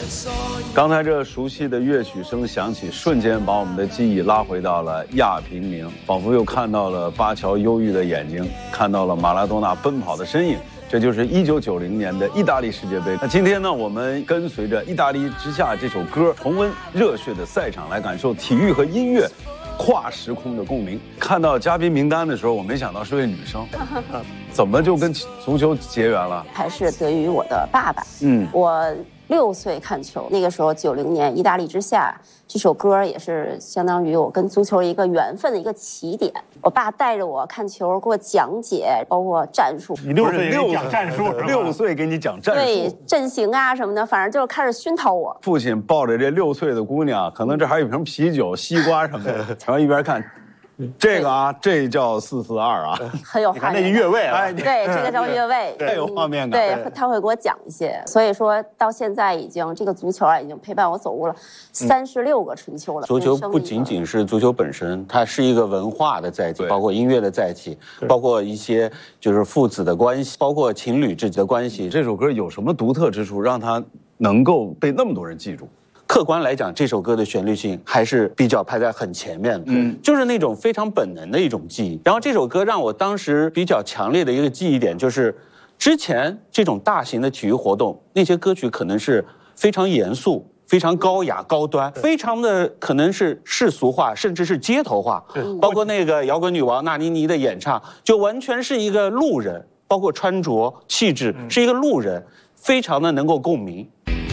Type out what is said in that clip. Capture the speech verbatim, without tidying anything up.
刚才这熟悉的乐曲声响起，瞬间把我们的记忆拉回到了亚平宁，仿佛又看到了巴乔忧郁的眼睛，看到了马拉多纳奔跑的身影。这就是一九九零年的意大利世界杯。那今天呢，我们跟随着《意大利之夏》这首歌，重温热血的赛场，来感受体育和音乐跨时空的共鸣。看到嘉宾名单的时候，我没想到是位女生，怎么就跟足球结缘了？ 还是得益于我的爸爸。 嗯， 我六岁看球，那个时候九零年《意大利之夏》这首歌也是相当于我跟足球一个缘分的一个起点。我爸带着我看球，给我讲解，包括战术。 你六岁给你讲战术， 六岁给你讲战术， 对阵型啊什么的，反正就是开始熏陶我。 父亲抱着这六岁的姑娘，可能这还有一瓶啤酒、西瓜什么的，然后一边看。这个啊，这叫四四二啊， 很有画面感。 那越位啊， 对，这个叫越位， 太有画面感。 对，他会给我讲一些，所以说到现在已经这个足球啊，已经陪伴我走过了三十六个春秋了。 足球不仅仅是足球本身，它是一个文化的载体，包括音乐的载体，包括一些就是父子的关系，包括情侣之间的关系。 这首歌有什么独特之处，让它能够被那么多人记住？ 客观来讲，这首歌的旋律性还是比较排在很前面的，嗯，就是那种非常本能的一种记忆。然后这首歌让我当时比较强烈的一个记忆点就是，之前这种大型的体育活动，那些歌曲可能是非常严肃、非常高雅、高端，非常的可能是世俗化，甚至是街头化。包括那个摇滚女王纳尼尼的演唱，就完全是一个路人，包括穿着、气质是一个路人，非常的能够共鸣。